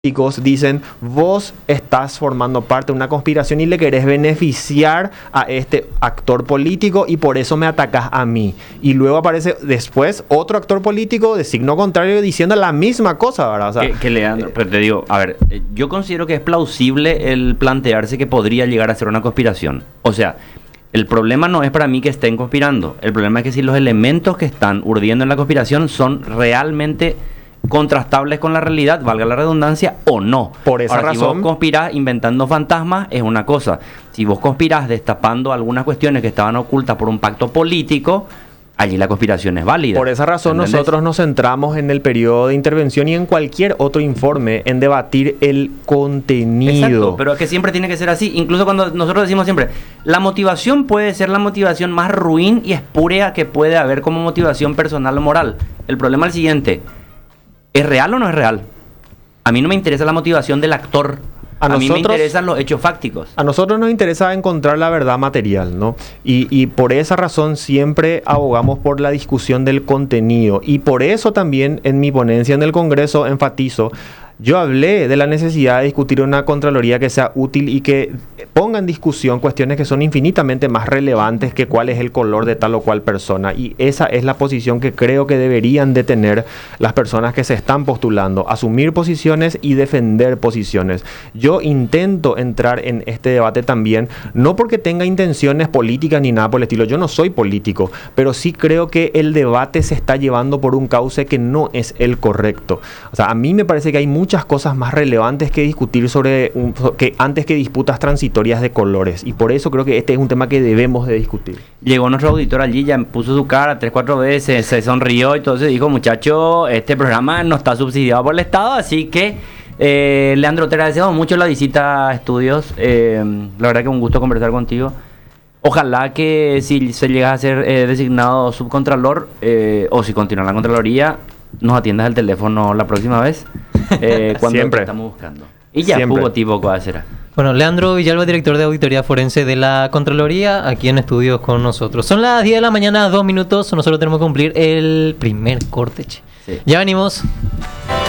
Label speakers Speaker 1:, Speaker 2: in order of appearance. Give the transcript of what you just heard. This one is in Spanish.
Speaker 1: políticos dicen, vos estás formando parte de una conspiración y le querés beneficiar a este actor político y por eso me atacás a mí. Y luego aparece después otro actor político de signo contrario diciendo la misma cosa, ¿verdad? O sea,
Speaker 2: Leandro, pero te digo, a ver, yo considero que es plausible el plantearse que podría llegar a ser una conspiración. O sea, el problema no es para mí que estén conspirando. El problema es que si los elementos que están urdiendo en la conspiración son realmente contrastables con la realidad, valga la redundancia, o no.
Speaker 1: Por esa
Speaker 2: Ahora,
Speaker 1: razón,
Speaker 2: si vos conspirás inventando fantasmas, es una cosa. Si vos conspirás destapando algunas cuestiones que estaban ocultas por un pacto político, allí la conspiración es válida.
Speaker 1: por esa razón
Speaker 2: ¿Entendés?
Speaker 1: nosotros nos centramos en el periodo de intervención y en cualquier otro informe en debatir el contenido.
Speaker 2: Exacto, pero es que siempre tiene que ser así. Incluso cuando nosotros decimos siempre, la motivación puede ser la motivación más ruin y espúrea que puede haber como motivación personal o moral. El problema es el siguiente: ¿es real o no es real? A mí no me interesa la motivación del actor. A mí me interesan los hechos fácticos.
Speaker 1: A nosotros nos interesa encontrar la verdad material, ¿no? Y por esa razón siempre abogamos por la discusión del contenido. Y por eso también en mi ponencia en el Congreso enfatizo, yo hablé de la necesidad de discutir una Contraloría que sea útil y que ponga en discusión cuestiones que son infinitamente más relevantes que cuál es el color de tal o cual persona. Y esa es la posición que creo que deberían de tener las personas que se están postulando, asumir posiciones y defender posiciones. Yo intento entrar en este debate también, no porque tenga intenciones políticas ni nada por el estilo, yo no soy político, pero sí creo que el debate se está llevando por un cauce que no es el correcto. O sea, a mí me parece que hay muchas cosas más relevantes que discutir que antes que disputas transitorias de colores, y por eso creo que este es un tema que debemos de discutir.
Speaker 2: Llegó nuestro auditor allí, ya puso su cara 3-4 veces, se sonrió y todo eso, dijo: muchacho, este programa no está subsidiado por el Estado, así que Leandro, te agradecemos mucho la visita a estudios. La verdad que un gusto conversar contigo. Ojalá que si se llega a ser designado subcontralor, o si continúa la Contraloría, nos atiendas el teléfono la próxima vez, cuando
Speaker 1: Siempre.
Speaker 2: te estamos buscando. Y ya,
Speaker 1: Siempre.
Speaker 2: poco tipo que será.
Speaker 3: Bueno, Leandro Villalba, director de Auditoría Forense de la Contraloría, aquí en estudios con nosotros. Son las 10 de la mañana, 2 minutos. Nosotros tenemos que cumplir el primer corte.
Speaker 2: Sí.
Speaker 3: Ya venimos.